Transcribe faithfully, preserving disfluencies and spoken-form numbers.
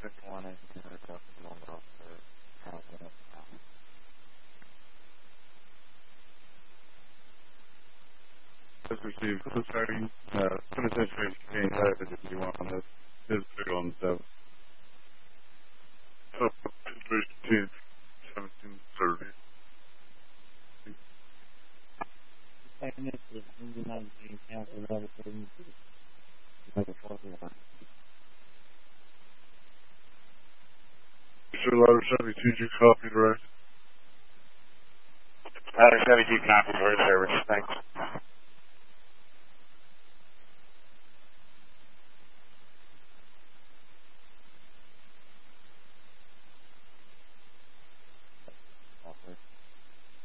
fifty-one eighteen, adjusted one officer, Hamilton. Just received. So sorry, uh, penitentiary being hired if you want on this. This is on the so fifteen, seventeen thirty. Second is Indian nineteen, Council level thirty-two. Number forty-one. Sure, ladder seventy-two, you copied, right? Ladder seventy-two, copy, for service. Thanks.